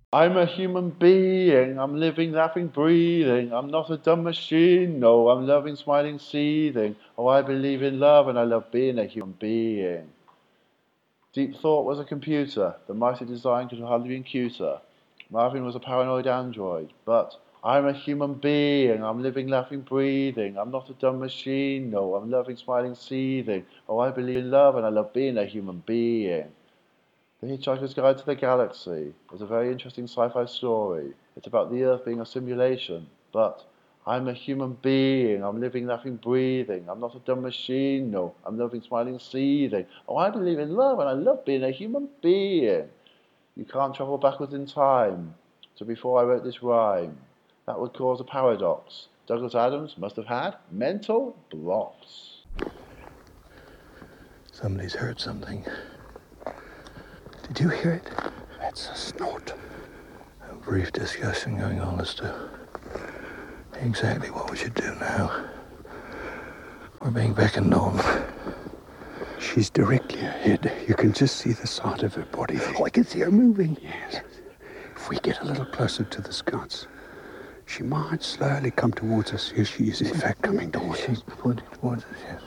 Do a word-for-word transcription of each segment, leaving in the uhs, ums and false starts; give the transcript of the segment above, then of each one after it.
I'm a human being, I'm living, laughing, breathing. I'm not a dumb machine, no, I'm loving, smiling, seething. Oh, I believe in love and I love being a human being. Deep Thought was a computer. The mighty design could hardly been cuter. Marvin was a paranoid android. But I'm a human being. I'm living, laughing, breathing. I'm not a dumb machine. No, I'm loving, smiling, seething. Oh, I believe in love and I love being a human being. The Hitchhiker's Guide to the Galaxy is a very interesting sci-fi story. It's about the Earth being a simulation. But I'm a human being. I'm living, laughing, breathing. I'm not a dumb machine. No, I'm loving, smiling, seething. Oh, I believe in love and I love being a human being. You can't travel backwards in time to before I wrote this rhyme. That would cause a paradox. Douglas Adams must have had mental blocks. Somebody's heard something. Did you hear it? That's a snort. A brief discussion going on as to exactly what we should do now. We're being beckoned on. She's directly ahead. You can just see the side of her body. Oh, I can see her moving. Yes. If we get a little closer to the scouts, she might slowly come towards us. Here she is, in fact, coming towards us. She's pointing towards us, yes.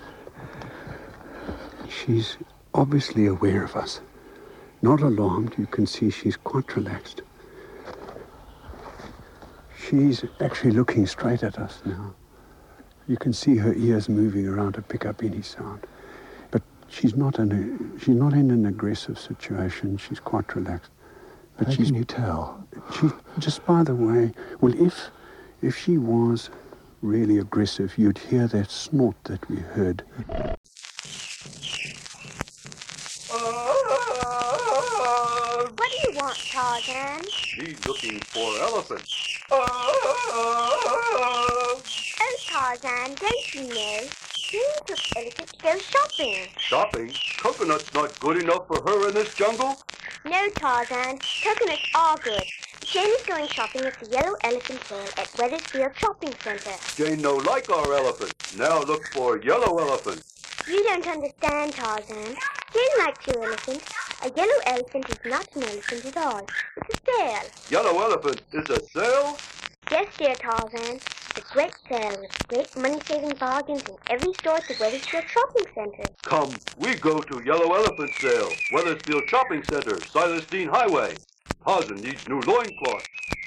She's obviously aware of us. Not alarmed, you can see she's quite relaxed. She's actually looking straight at us now. You can see her ears moving around to pick up any sound. But she's not in a, she's not in an aggressive situation. She's quite relaxed. But How she's, can you tell? She, just by the way, well, if if she was really aggressive, you'd hear that snort that we heard. What do you want, Tarzan? She's looking for elephants. Oh, Tarzan, don't you know? You took Elephant to go shopping. Shopping? Coconut's not good enough for her in this jungle? No, Tarzan. Coconuts are good. Jane is going shopping at the Yellow Elephant Sale at Weathersfield Shopping Centre. Jane no like our elephants. Now look for yellow elephants. You don't understand, Tarzan. Jane likes your elephant. A yellow elephant is not an elephant at all. It's a sale. Yellow elephant is a sale? Yes, dear Tarzan. It's a great sale with great money-saving bargains in every store at the Weathersfield Shopping Centre. Come, we go to Yellow Elephant Sale, Weathersfield Shopping Centre, Silas Dean Highway. Tarzan needs new loincloth.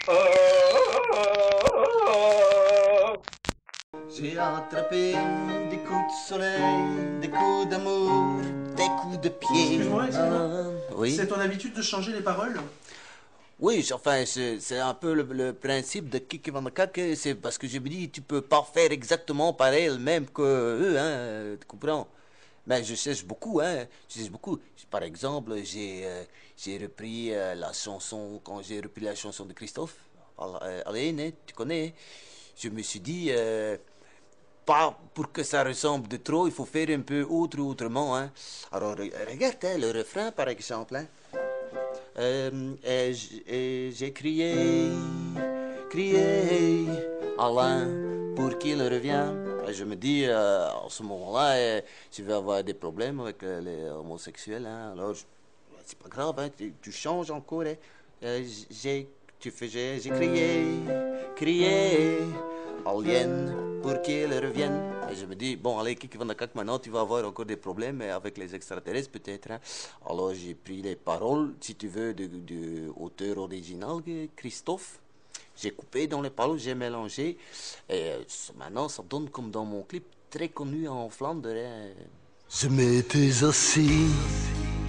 J'ai attrapé des coups de soleil, des coups d'amour, des coups de pied. Excuse-moi, excuse-moi. Ah, oui. C'est ton habitude de changer les paroles? Oui, enfin, c'est c'est un peu le, le principe de Kiki Van der Kak, c'est parce que je me dis, tu peux pas faire exactement pareil, le même que eux, hein, tu comprends? Mais je cherche beaucoup, hein, je cherche beaucoup. Par exemple, j'ai euh, j'ai repris euh, la chanson, quand j'ai repris la chanson de Christophe, euh, Alain, hein, tu connais, je me suis dit, euh, pas pour que ça ressemble de trop, il faut faire un peu autre ou autrement, hein. Alors, regarde, hein, le refrain, par exemple, hein. Euh, et j- et j'ai crié, crié, Alain, pour qu'il revienne. Et je me dis, euh, en ce moment-là, euh, je vais avoir des problèmes avec euh, les homosexuels. Hein. Alors, je- c'est pas grave, hein, tu, tu changes encore. Hein. Euh, j- j'ai, tu fais, j'ai, j'ai crié, crié, Alien, pour qu'il revienne. Et je me dis, bon, allez, Kiki Van der Kak, maintenant, tu vas avoir encore des problèmes avec les extraterrestres, peut-être. Hein. Alors, j'ai pris les paroles, si tu veux, de, de auteur original, Christophe. J'ai coupé dans les paroles, j'ai mélangé. Et euh, maintenant, ça donne comme dans mon clip très connu en Flandre. Hein. Je m'étais assis